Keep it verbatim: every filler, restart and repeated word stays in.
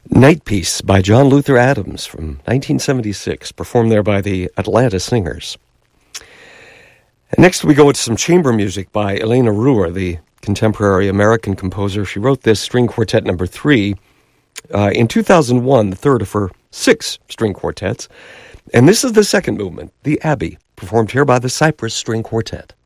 Night Piece by John Luther Adams from nineteen seventy-six, performed there by the Atlanta Singers. And next we go into some chamber music by Elena Ruhr, the contemporary American composer. She wrote this string quartet number three uh, in two thousand one, the third of her six string quartets. And this is the second movement, the Abbey, performed here by the Cypress String Quartet.